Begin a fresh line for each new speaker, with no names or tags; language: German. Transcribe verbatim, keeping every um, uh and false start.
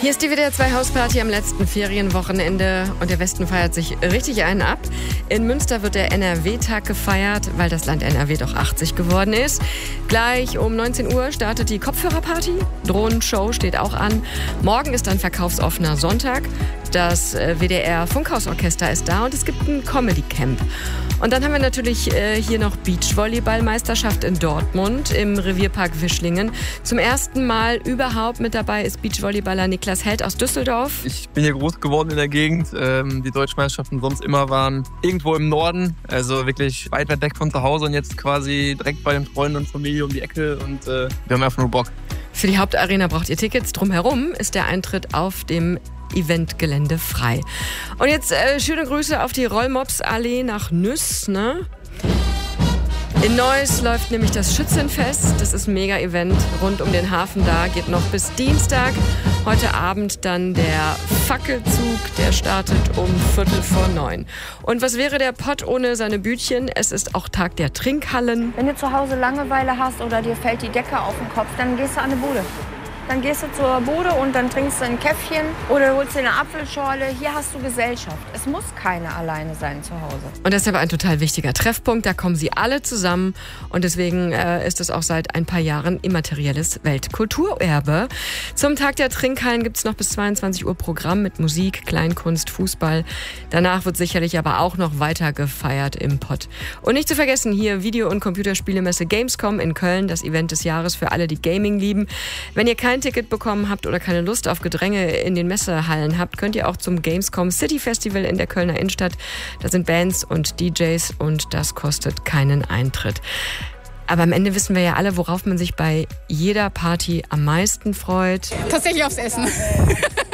Hier ist die W D R zwei Hausparty am letzten Ferienwochenende und der Westen feiert sich richtig einen ab. In Münster wird der N R W-Tag gefeiert, weil das Land N R W doch achtzig geworden ist. Gleich um neunzehn Uhr startet die Kopfhörerparty. Drohnenshow steht auch an. Morgen ist dann verkaufsoffener Sonntag. Das W D R Funkhausorchester ist da und es gibt ein Comedy-Camp. Und dann haben wir natürlich äh, hier noch Beachvolleyball-Meisterschaft in Dortmund im Revierpark Wischlingen. Zum ersten Mal überhaupt mit dabei ist Beachvolleyballer Niklas Held aus Düsseldorf.
Ich bin hier groß geworden in der Gegend. Ähm, die Deutschen Meisterschaften sonst immer waren irgendwo im Norden, also wirklich weit, weit weg von zu Hause und jetzt quasi direkt bei den Freunden und Familie um die Ecke und äh, wir haben einfach nur Bock.
Für die Hauptarena braucht ihr Tickets. Drumherum ist der Eintritt auf dem Eventgelände frei. Und jetzt äh, schöne Grüße auf die Rollmops-Allee nach Nüss, ne? In Neuss läuft nämlich das Schützenfest. Das ist ein Mega-Event rund um den Hafen da. Geht noch bis Dienstag. Heute Abend dann der Fackelzug. Der startet um Viertel vor neun. Und was wäre der Pott ohne seine Bütchen? Es ist auch Tag der Trinkhallen.
Wenn du zu Hause Langeweile hast oder dir fällt die Decke auf den Kopf, dann gehst du an die Bude. Dann gehst du zur Bude und dann trinkst du ein Käffchen oder holst dir eine Apfelschorle. Hier hast du Gesellschaft. Es muss keiner alleine sein zu Hause.
Und deshalb ein total wichtiger Treffpunkt. Da kommen sie alle zusammen. Und deswegen äh, ist es auch seit ein paar Jahren immaterielles Weltkulturerbe. Zum Tag der Trinkhallen gibt es noch bis zweiundzwanzig Uhr Programm mit Musik, Kleinkunst, Fußball. Danach wird sicherlich aber auch noch weiter gefeiert im Pott. Und nicht zu vergessen hier Video- und Computerspielemesse Gamescom in Köln. Das Event des Jahres für alle, die Gaming lieben. Wenn ihr kein Ticket bekommen habt oder keine Lust auf Gedränge in den Messehallen habt, könnt ihr auch zum Gamescom City Festival in der Kölner Innenstadt. Da sind Bands und D Js und das kostet keinen Eintritt. Aber am Ende wissen wir ja alle, worauf man sich bei jeder Party am meisten freut.
Tatsächlich aufs Essen.